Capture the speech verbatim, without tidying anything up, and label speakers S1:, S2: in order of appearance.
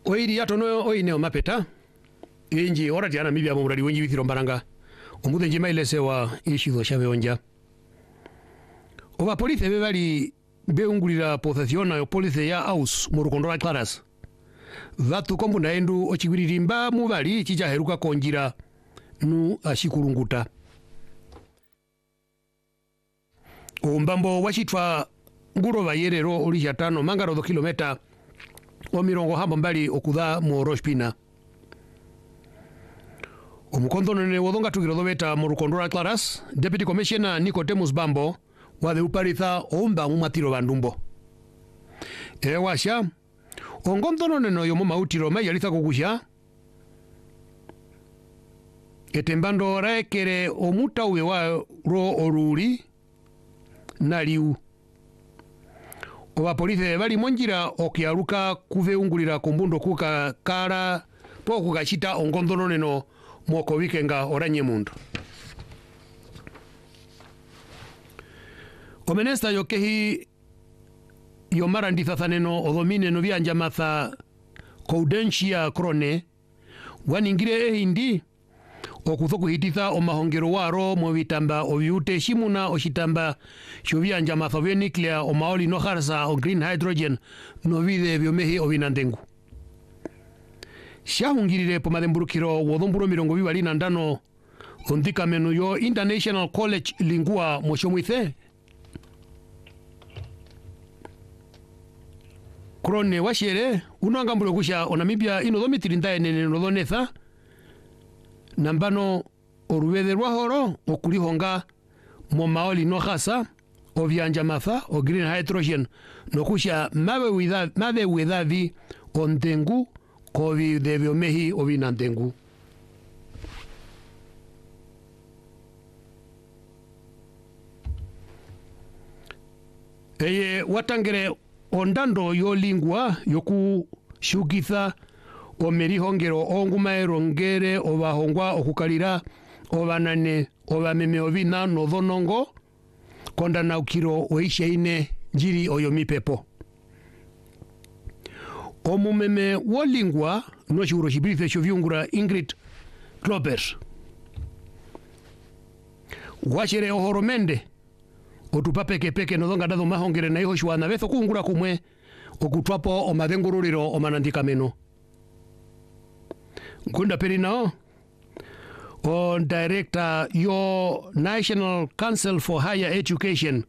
S1: oiri atono oine omapeta inji orati ana mibya muradi wenji withiro mbaranga omuthe njima ilese wa ishitho shabe onja oba police bebali beungulira pothesiona yo police ya house murukondola claras vatu kombu naendu ochiwiririmba mubali chicha heruka konjira nu ashikurunguta ombambo wachitwa nguro bayerero olisha tano mangaro do kilometa o mirongo hambo mbali okudha mu Roshpina omukondono ne wodonga tugiro dobeta mu Rukondola Claras Deputy Commissioner Nicodemus Bambo wa de uparitha omba mu matiro bandumbo e washa ongondono neno yomo mautiro mayalitha kugusha etembando raekere omutawe wa ro oruli naliu oba police bali monjira okyaruka kuveungulira kumbundo kuka kara poku kachita ongondono neno moko wikenga oranye mundu omenesta yokehi yomara ndithathaneno odhomine no byanja matha Coudentia Crone waningire ehindi okuthoku hititha omahongero waro mo bitamba obiute shimuna oshitamba shobyanja matha byo nuclear omaoli no harsa o green hydrogen no bide byomehi obinandengu shahungirire po mademburukiro wodhomburo mirongo bibali na ndano ondika menu yo International College Lingua moshomwithe Crone washere unangambulo kusha onamibia ino dhomitrinda enene no dhonetha nambano oruwethe rwahoro okulihonga mo maoli no hasa obyanja matha o green hydrogen nokusha mabe witha mabe withavi ondengu kovi devyo mehi obinandengu eye watangere ondando yo lingua yoku shukitha omerihongero ongumaero ngere obahongwa okukalira obanane obameme obina no dhonongo kondana ukiro oishaine njiri oyo mipepo omumeme wolingwa no shuro shibrithe shovyungura Ingrid Klopers washere ohoromende otupape kepeke no dhonga dado mahongere na iho shwana betho kungura kumwe okutwapo omadengururiro omanandika meno Nkunda Perino on director your National Council for Higher Education